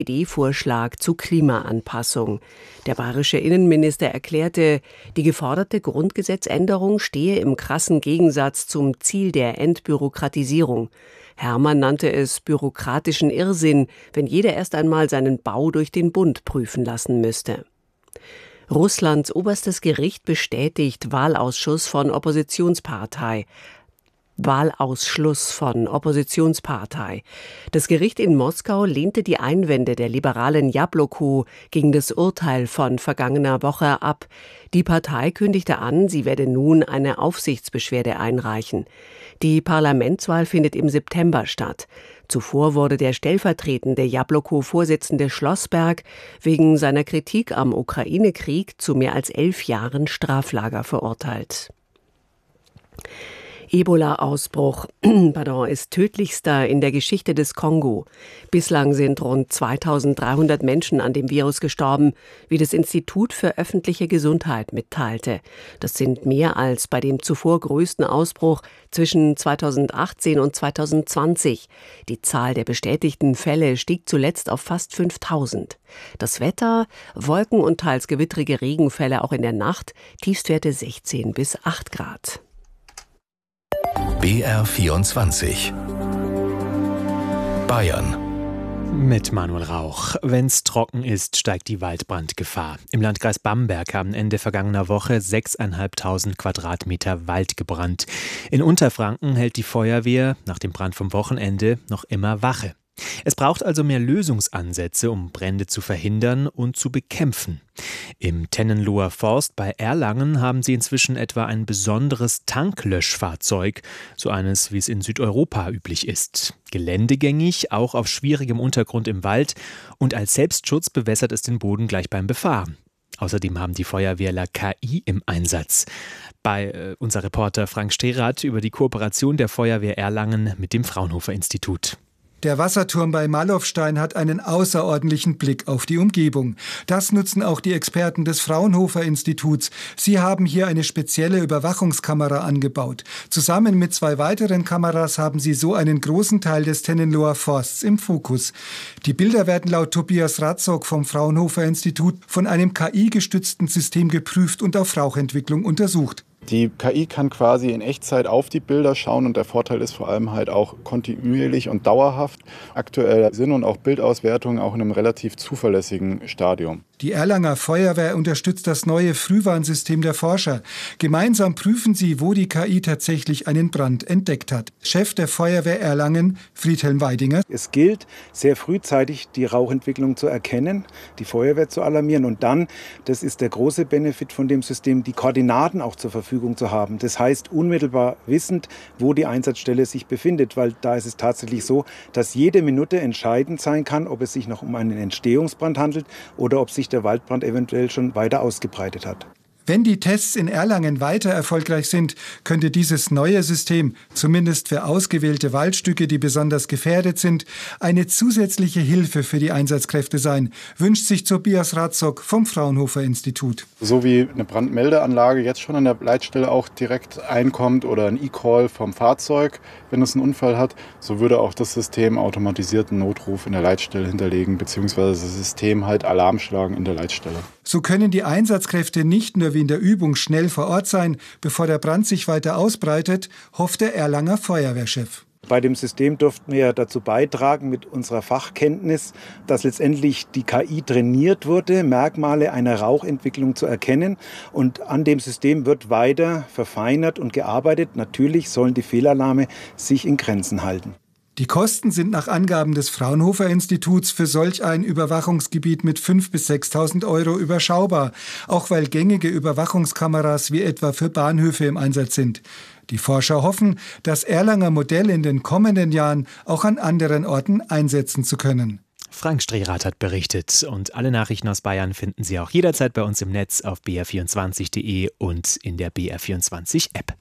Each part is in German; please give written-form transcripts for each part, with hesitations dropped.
Ideenvorschlag zu Klimaanpassung. Der bayerische Innenminister erklärte, die geforderte Grundgesetzänderung stehe im krassen Gegensatz zum Ziel der Entbürokratisierung. Hermann nannte es bürokratischen Irrsinn, wenn jeder erst einmal seinen Bau durch den Bund prüfen lassen müsste. Russlands oberstes Gericht bestätigt Wahlausschluss von Oppositionspartei. Das Gericht in Moskau lehnte die Einwände der liberalen Jabloko gegen das Urteil von vergangener Woche ab. Die Partei kündigte an, sie werde nun eine Aufsichtsbeschwerde einreichen. Die Parlamentswahl findet im September statt. Zuvor wurde der stellvertretende Jabloko-Vorsitzende Schlossberg wegen seiner Kritik am Ukraine-Krieg zu mehr als 11 Jahren Straflager verurteilt. Ebola-Ausbruch ist tödlichster in der Geschichte des Kongo. Bislang sind rund 2300 Menschen an dem Virus gestorben, wie das Institut für öffentliche Gesundheit mitteilte. Das sind mehr als bei dem zuvor größten Ausbruch zwischen 2018 und 2020. Die Zahl der bestätigten Fälle stieg zuletzt auf fast 5000. Das Wetter, Wolken und teils gewittrige Regenfälle auch in der Nacht, Tiefstwerte 16 bis 8 Grad. BR24 Bayern mit Manuel Rauch. Wenn's trocken ist, steigt die Waldbrandgefahr. Im Landkreis Bamberg haben Ende vergangener Woche 6.500 Quadratmeter Wald gebrannt. In Unterfranken hält die Feuerwehr nach dem Brand vom Wochenende noch immer Wache. Es braucht also mehr Lösungsansätze, um Brände zu verhindern und zu bekämpfen. Im Tennenloher Forst bei Erlangen haben sie inzwischen etwa ein besonderes Tanklöschfahrzeug, so eines, wie es in Südeuropa üblich ist. Geländegängig, auch auf schwierigem Untergrund im Wald, und als Selbstschutz bewässert es den Boden gleich beim Befahren. Außerdem haben die Feuerwehrler KI im Einsatz. Bei unser Reporter Frank Sterath über die Kooperation der Feuerwehr Erlangen mit dem Fraunhofer Institut. Der Wasserturm bei Malofstein hat einen außerordentlichen Blick auf die Umgebung. Das nutzen auch die Experten des Fraunhofer Instituts. Sie haben hier eine spezielle Überwachungskamera angebaut. Zusammen mit 2 weiteren Kameras haben sie so einen großen Teil des Tennenloher Forsts im Fokus. Die Bilder werden laut Tobias Ratzok vom Fraunhofer Institut von einem KI-gestützten System geprüft und auf Rauchentwicklung untersucht. Die KI kann quasi in Echtzeit auf die Bilder schauen und der Vorteil ist vor allem halt auch kontinuierlich und dauerhaft. Aktuell sind und auch Bildauswertungen auch in einem relativ zuverlässigen Stadium. Die Erlanger Feuerwehr unterstützt das neue Frühwarnsystem der Forscher. Gemeinsam prüfen sie, wo die KI tatsächlich einen Brand entdeckt hat. Chef der Feuerwehr Erlangen, Friedhelm Weidinger. Es gilt, sehr frühzeitig die Rauchentwicklung zu erkennen, die Feuerwehr zu alarmieren und dann, das ist der große Benefit von dem System, die Koordinaten auch zur Verfügung zu haben. Das heißt, unmittelbar wissend, wo die Einsatzstelle sich befindet, weil da ist es tatsächlich so, dass jede Minute entscheidend sein kann, ob es sich noch um einen Entstehungsbrand handelt oder ob sich der Waldbrand eventuell schon weiter ausgebreitet hat. Wenn die Tests in Erlangen weiter erfolgreich sind, könnte dieses neue System, zumindest für ausgewählte Waldstücke, die besonders gefährdet sind, eine zusätzliche Hilfe für die Einsatzkräfte sein, wünscht sich Tobias Ratzok vom Fraunhofer Institut. So wie eine Brandmeldeanlage jetzt schon an der Leitstelle auch direkt einkommt oder ein E-Call vom Fahrzeug, wenn es einen Unfall hat, so würde auch das System automatisierten Notruf in der Leitstelle hinterlegen, beziehungsweise das System halt Alarm schlagen in der Leitstelle. So können die Einsatzkräfte nicht nur wie in der Übung schnell vor Ort sein, bevor der Brand sich weiter ausbreitet, hofft der Erlanger Feuerwehrchef. Bei dem System durften wir dazu beitragen mit unserer Fachkenntnis, dass letztendlich die KI trainiert wurde, Merkmale einer Rauchentwicklung zu erkennen. Und an dem System wird weiter verfeinert und gearbeitet. Natürlich sollen die Fehlalarme sich in Grenzen halten. Die Kosten sind nach Angaben des Fraunhofer Instituts für solch ein Überwachungsgebiet mit 5.000 bis 6.000 Euro überschaubar, auch weil gängige Überwachungskameras wie etwa für Bahnhöfe im Einsatz sind. Die Forscher hoffen, das Erlanger Modell in den kommenden Jahren auch an anderen Orten einsetzen zu können. Frank Sterath hat berichtet und alle Nachrichten aus Bayern finden Sie auch jederzeit bei uns im Netz auf br24.de und in der BR24-App.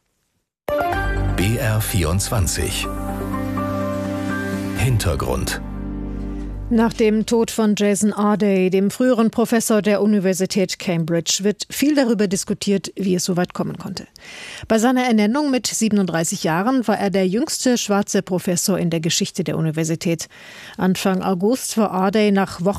BR24 Hintergrund. Nach dem Tod von Jason Arday, dem früheren Professor der Universität Cambridge, wird viel darüber diskutiert, wie es so weit kommen konnte. Bei seiner Ernennung mit 37 Jahren war er der jüngste schwarze Professor in der Geschichte der Universität. Anfang August war Arday nach Wochen